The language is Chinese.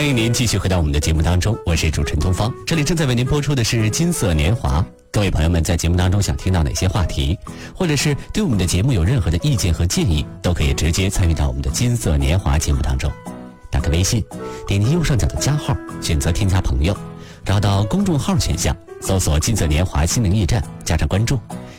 欢迎您继续回到我们的节目当中，我是主持人东方，这里正在为您播出的是金色年华。各位朋友们在节目当中想听到哪些话题，或者是对我们的节目有任何的意见和建议，都可以直接参与到我们的金色年华节目当中。打开微信，点击右上角的加号，选择添加朋友，找到公众号选项，搜索金色年华心灵驿站，加上关注，